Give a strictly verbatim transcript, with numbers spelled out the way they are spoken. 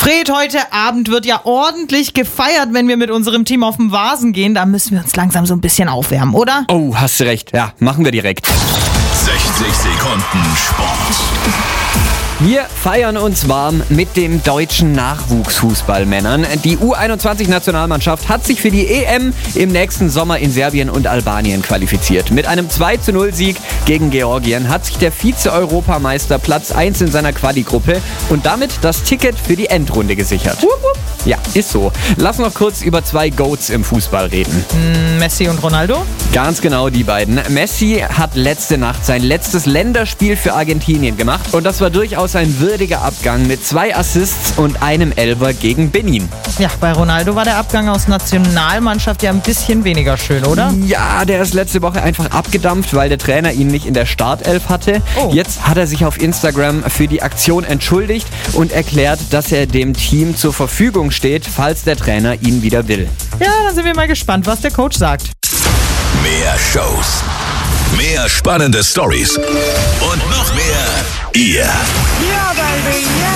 Fred, heute Abend wird ja ordentlich gefeiert, wenn wir mit unserem Team auf den Vasen gehen. Da müssen wir uns langsam so ein bisschen aufwärmen, oder? Oh, hast du recht. Ja, machen wir direkt. sechzig Sekunden Sport. Wir feiern uns warm mit den deutschen Nachwuchsfußballmännern. Die U einundzwanzig-Nationalmannschaft hat sich für die E M im nächsten Sommer in Serbien und Albanien qualifiziert. Mit einem zwei zu null Sieg gegen Georgien hat sich der Vize-Europameister Platz eins in seiner Quali-Gruppe und damit das Ticket für die Endrunde gesichert. Wupp, wupp. Ja, ist so. Lass noch kurz über zwei Goats im Fußball reden. Messi und Ronaldo? Ganz genau die beiden. Messi hat letzte Nacht sein letztes Länderspiel für Argentinien gemacht und das war durchaus ein würdiger Abgang mit zwei Assists und einem Elfer gegen Benin. Ja, bei Ronaldo war der Abgang aus Nationalmannschaft ja ein bisschen weniger schön, oder? Ja, der ist letzte Woche einfach abgedampft, weil der Trainer ihn nicht in der Startelf hatte. Oh. Jetzt hat er sich auf Instagram für die Aktion entschuldigt und erklärt, dass er dem Team zur Verfügung steht, falls der Trainer ihn wieder will. Ja, dann sind wir mal gespannt, was der Coach sagt. Mehr Shows, mehr spannende Stories und noch mehr ihr. Ja, baby, yeah!